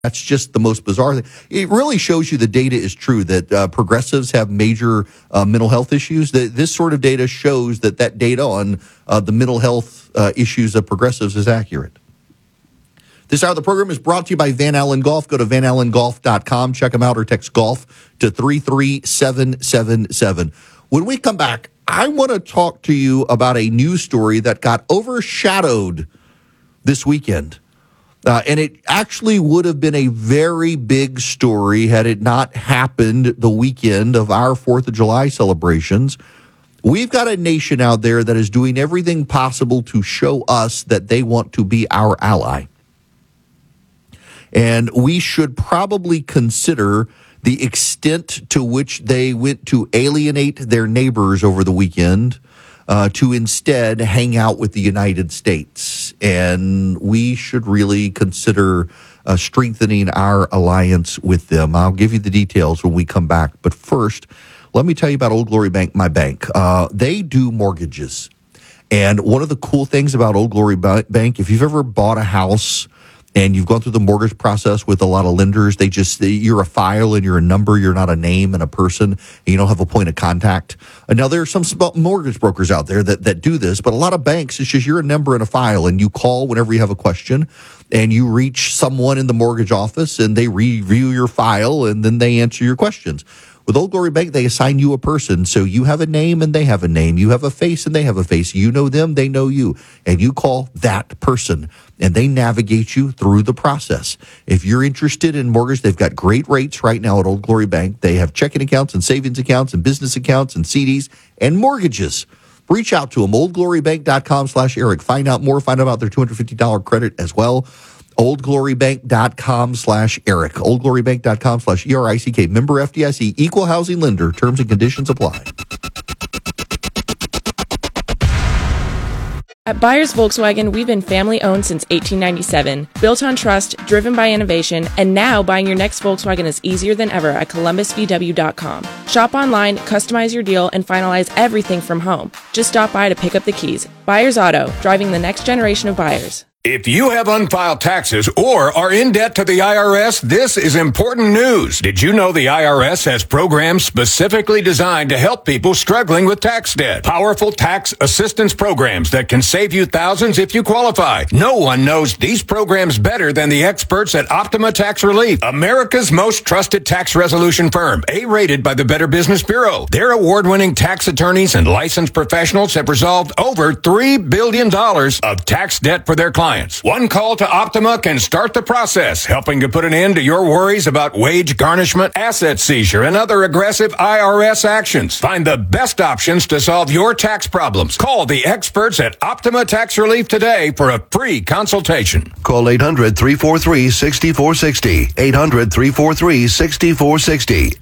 That's just the most bizarre thing. It really shows you the data is true, that progressives have major mental health issues. This sort of data shows that data on the mental health issues of progressives is accurate. This hour of the program is brought to you by Van Allen Golf. Go to vanallengolf.com. Check them out or text golf to 33777. When we come back, I want to talk to you about a news story that got overshadowed this weekend. And it actually would have been a very big story had it not happened the weekend of our 4th of July celebrations. We've got a nation out there that is doing everything possible to show us that they want to be our ally. And we should probably consider the extent to which they went to alienate their neighbors over the weekend to instead hang out with the United States. And we should really consider strengthening our alliance with them. I'll give you the details when we come back. But first, let me tell you about Old Glory Bank, my bank. They do mortgages. And one of the cool things about Old Glory Bank, if you've ever bought a house and you've gone through the mortgage process with a lot of lenders, you're a file and you're a number, you're not a name and a person, and you don't have a point of contact. And now there are some mortgage brokers out there that do this, but a lot of banks, it's just you're a number and a file, and you call whenever you have a question, and you reach someone in the mortgage office, and they review your file, and then they answer your questions. With Old Glory Bank, they assign you a person, so you have a name and they have a name. You have a face and they have a face. You know them, they know you, and you call that person, and they navigate you through the process. If you're interested in mortgage, they've got great rates right now at Old Glory Bank. They have checking accounts and savings accounts and business accounts and CDs and mortgages. Reach out to them, oldglorybank.com/Eric. Find out more. Find out about their $250 credit as well. oldglorybank.com/Eric. oldglorybank.com/ERICK. Member FDIC, equal housing lender. Terms and conditions apply. At Byers Volkswagen, we've been family-owned since 1897, built on trust, driven by innovation, and now buying your next Volkswagen is easier than ever at columbusvw.com. Shop online, customize your deal, and finalize everything from home. Just stop by to pick up the keys. Byers Auto, driving the next generation of buyers. If you have unfiled taxes or are in debt to the IRS, this is important news. Did you know the IRS has programs specifically designed to help people struggling with tax debt? Powerful tax assistance programs that can save you thousands if you qualify. No one knows these programs better than the experts at Optima Tax Relief, America's most trusted tax resolution firm, A-rated by the Better Business Bureau. Their award-winning tax attorneys and licensed professionals have resolved over $3 billion of tax debt for their clients. One call to Optima can start the process, helping to put an end to your worries about wage garnishment, asset seizure, and other aggressive IRS actions. Find the best options to solve your tax problems. Call the experts at Optima Tax Relief today for a free consultation. Call 800-343-6460. 800-343-6460.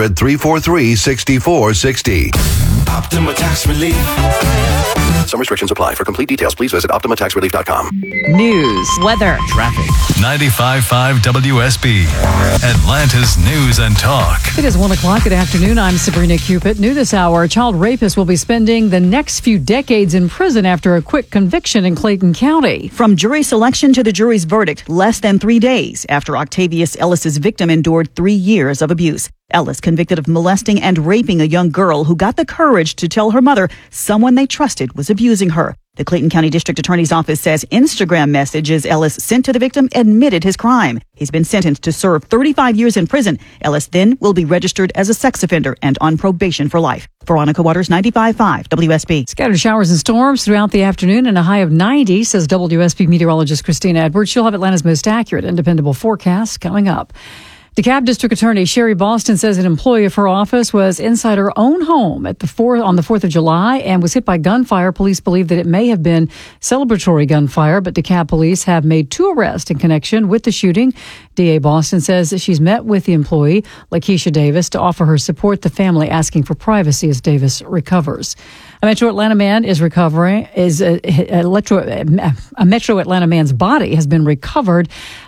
800-343-6460. Optima Tax Relief. Some restrictions apply. For complete details, please visit OptimaTaxRelief.com. News, weather, traffic. 95.5 WSB, Atlanta's News and Talk. It is 1 o'clock. Good afternoon. I'm Sabrina Cupid. New this hour, a child rapist will be spending the next few decades in prison after a quick conviction in Clayton County. From jury selection to the jury's verdict, less than 3 days after Octavius Ellis's victim endured 3 years of abuse. Ellis convicted of molesting and raping a young girl who got the courage to tell her mother someone they trusted was abusing her. The Clayton County District Attorney's Office says Instagram messages Ellis sent to the victim admitted his crime. He's been sentenced to serve 35 years in prison. Ellis then will be registered as a sex offender and on probation for life. Veronica Waters, 95.5 WSB. Scattered showers and storms throughout the afternoon and a high of 90, says WSB meteorologist Christina Edwards. She'll have Atlanta's most accurate and dependable forecast coming up. DeKalb District Attorney Sherry Boston says an employee of her office was inside her own home on the 4th of July and was hit by gunfire. Police believe that it may have been celebratory gunfire, but DeKalb police have made 2 arrests in connection with the shooting. DA Boston says that she's met with the employee, Lakeisha Davis, to offer her support. The family asking for privacy as Davis recovers. A Metro Atlanta man is recovering. A Metro Atlanta man's body has been recovered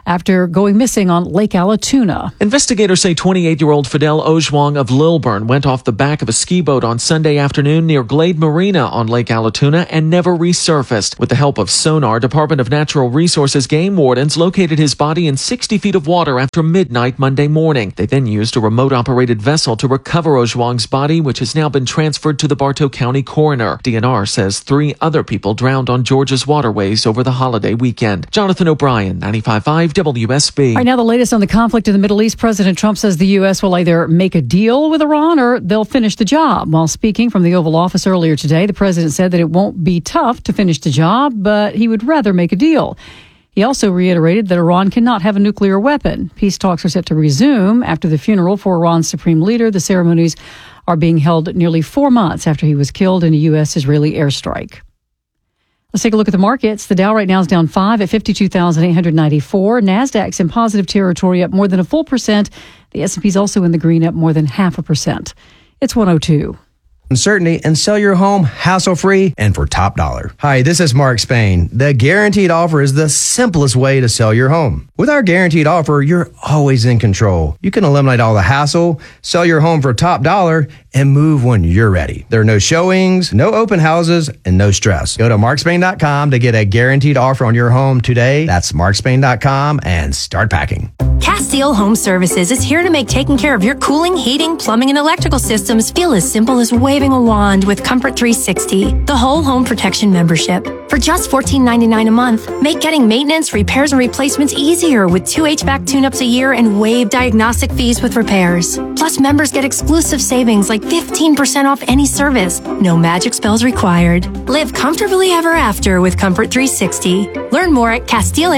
after going missing on Lake Allatoona. Investigators say 28-year-old Fidel Ojwang of Lilburn went off the back of a ski boat on Sunday afternoon near Glade Marina on Lake Allatoona and never resurfaced. With the help of sonar, Department of Natural Resources game wardens located his body in 60 feet of water after midnight Monday morning. They then used a remote-operated vessel to recover Ojwang's body, which has now been transferred to the Bartow County coroner. DNR says 3 other people drowned on Georgia's waterways over the holiday weekend. Jonathan O'Brien, 95.5 WSB. Right now, the latest on the conflict in the Middle East. President Trump says the U.S. will either make a deal with Iran or they'll finish the job. While speaking from the Oval Office earlier today, the president said that it won't be tough to finish the job, but he would rather make a deal. He also reiterated that Iran cannot have a nuclear weapon. Peace talks are set to resume after the funeral for Iran's supreme leader. The ceremonies are being held nearly 4 months after he was killed in a U.S.-Israeli airstrike. Let's take a look at the markets. The Dow right now is down 5 at 52,894. NASDAQ's in positive territory, up more than 1%. The S&P's also in the green, up more than 0.5%. It's 102. Certainty and sell your home hassle-free and for top dollar. Hi, this is Mark Spain. The Guaranteed Offer is the simplest way to sell your home. With our Guaranteed Offer, you're always in control. You can eliminate all the hassle, sell your home for top dollar, and move when you're ready. There are no showings, no open houses, and no stress. Go to markspain.com to get a Guaranteed Offer on your home today. That's markspain.com and start packing. Castile Home Services is here to make taking care of your cooling, heating, plumbing, and electrical systems feel as simple as waving a wand with Comfort 360, the whole home protection membership. For just $14.99 a month, make getting maintenance, repairs, and replacements easier with 2 HVAC tune-ups a year and waive diagnostic fees with repairs. Plus, members get exclusive savings like 15% off any service. No magic spells required. Live comfortably ever after with Comfort 360. Learn more at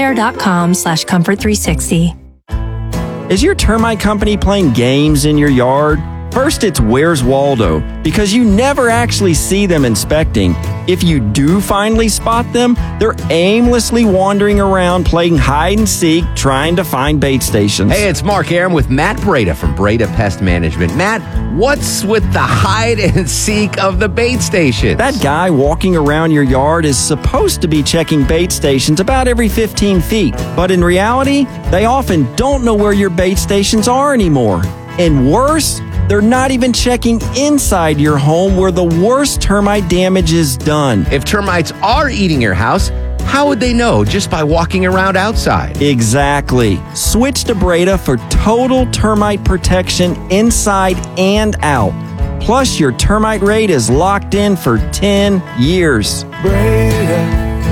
CastileAir.com/Comfort360. Is your termite company playing games in your yard? First, it's Where's Waldo, because you never actually see them inspecting. If you do finally spot them, they're aimlessly wandering around playing hide and seek, trying to find bait stations. Hey, it's Mark Aram with Matt Breda from Breda Pest Management. Matt, what's with the hide and seek of the bait station? That guy walking around your yard is supposed to be checking bait stations about every 15 feet. But in reality, they often don't know where your bait stations are anymore. And worse, they're not even checking inside your home where the worst termite damage is done. If termites are eating your house, how would they know just by walking around outside? Exactly. Switch to Breda for total termite protection inside and out. Plus, your termite rate is locked in for 10 years. Breda,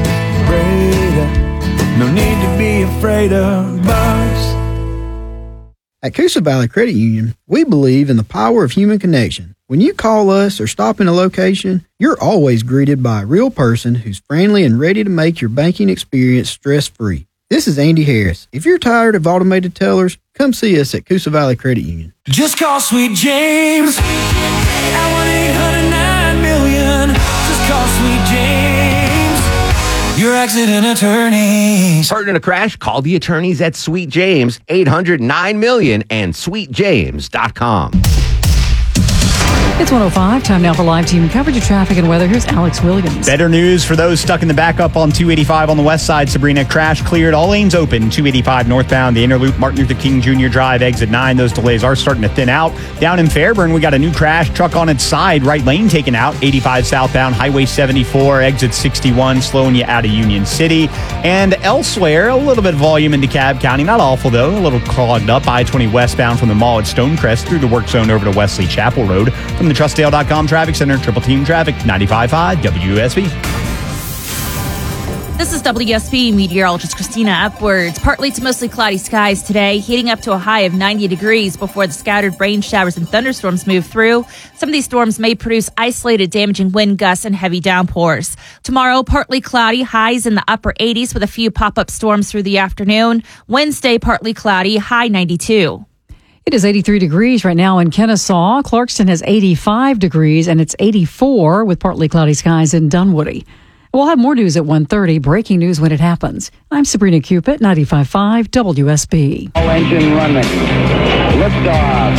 no need to be afraid of bugs. At Coosa Valley Credit Union, we believe in the power of human connection. When you call us or stop in a location, you're always greeted by a real person who's friendly and ready to make your banking experience stress-free. This is Andy Harris. If you're tired of automated tellers, come see us at Coosa Valley Credit Union. Just call Sweet James at 1-800-9-million. Just call Sweet James, your accident attorneys. Hurt in a crash? Call the attorneys at Sweet James, 800-9-million and sweetjames.com. It's 105. Time now for live team coverage of traffic and weather. Here's Alex Williams. Better news for those stuck in the backup on 285 on the west side. Sabrina, crash cleared. All lanes open. 285 northbound. The inner loop, Martin Luther King Jr. Drive, exit 9. Those delays are starting to thin out. Down in Fairburn, we got a new crash. Truck on its side. Right lane taken out. 85 southbound. Highway 74, exit 61. Slowing you out of Union City. And elsewhere, a little bit of volume into DeKalb County. Not awful, though. A little clogged up. I-20 westbound from the mall at Stonecrest through the work zone over to Wesley Chapel Road. From the TrustDale.com Traffic Center, Triple Team Traffic, 95.5 WSB. This is WSB meteorologist Christina Upwards. Partly to mostly cloudy skies today, heating up to a high of 90 degrees before the scattered rain showers and thunderstorms move through. Some of these storms may produce isolated damaging wind gusts and heavy downpours. Tomorrow, partly cloudy, highs in the upper 80s with a few pop-up storms through the afternoon. Wednesday, partly cloudy, high 92. It is 83 degrees right now in Kennesaw. Clarkston has 85 degrees, and it's 84 with partly cloudy skies in Dunwoody. We'll have more news at 1:30. Breaking news when it happens. I'm Sabrina Cupid, 95.5 WSB. All engine running. Liftoff.